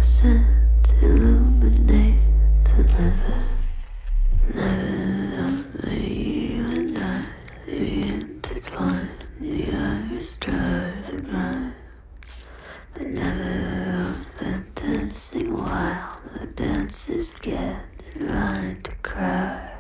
Set illuminate the never, never you and I, the intertwine, the iris dry, the blind.